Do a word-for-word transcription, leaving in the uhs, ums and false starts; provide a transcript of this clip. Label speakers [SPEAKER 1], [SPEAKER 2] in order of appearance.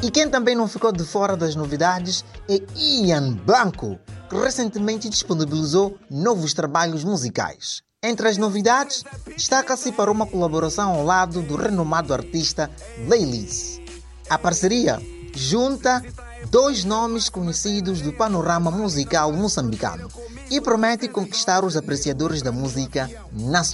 [SPEAKER 1] E quem também não ficou de fora das novidades é Ian Blanco, que recentemente disponibilizou novos trabalhos musicais. Entre as novidades, destaca-se para uma colaboração ao lado do renomado artista Laylis. A parceria junta dois nomes conhecidos do panorama musical moçambicano e promete conquistar os apreciadores da música nacional.